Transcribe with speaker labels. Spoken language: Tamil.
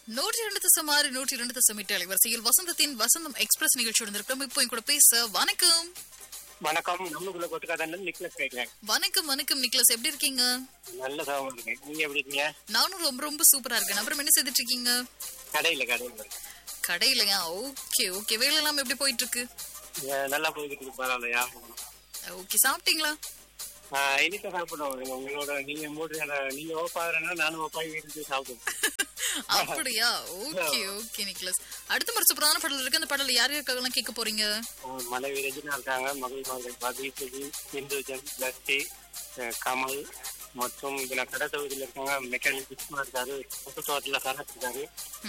Speaker 1: 102.6 102.8 அலைவரிசையில் வசந்தத்தின் வசந்தம் எக்ஸ்பிரஸ் நிகழ்ச்சியோடு இருக்கிறோம். இப்போ என் கூட பேச வணக்கம்.
Speaker 2: வணக்கம். நம்மளுக்குள்ள கொட்டுக்காதான் நிக்லஸ் கேட்கிறேன்.
Speaker 1: வணக்கம் வணக்கம் நிக்லஸ், எப்படி இருக்கீங்க?
Speaker 2: நல்ல சகமா இருக்கேன். நீங்க எப்படி இருக்கீங்க?
Speaker 1: நானும் ரொம்ப ரொம்ப சூப்பரா இருக்கேன். அப்புறம் என்ன செய்துட்டு இருக்கீங்க?
Speaker 2: கடையில
Speaker 1: கடையிலயா? Okay okay. வேலை எல்லாம் எப்படி போயிட்டு இருக்கு?
Speaker 2: நல்லா போயிட்டு இருக்கு. பரவாயில்லையா?
Speaker 1: ஓகே, சாப்பிட்டீங்களா?
Speaker 2: இனிப்பா சாப்பிடுவோம். உங்களோட நீங்க நீங்க ஓப்பாகிறனா நானும் ஓப்பாகி வீட்டுக்கு சாப்பிடுவோம்.
Speaker 1: அப்படியா? Okay okay நிக்லஸ். அடுத்த முறை சூப்பரான பாடல் இருக்கு. அந்த பாடல யார் யாருக்காகலாம் கேட்க போறீங்க?
Speaker 2: மனைவி ரஜினா இருக்காங்க, மகள் பதீசுதி, இந்துஜன், லட்சி, கமல் மற்றும் இதுல கடை தொகுதியில் இருக்காங்க. மெக்கானிக் கிருஷ்ணா இருக்காரு, தோட்டத்தில் சரத் இருக்காரு.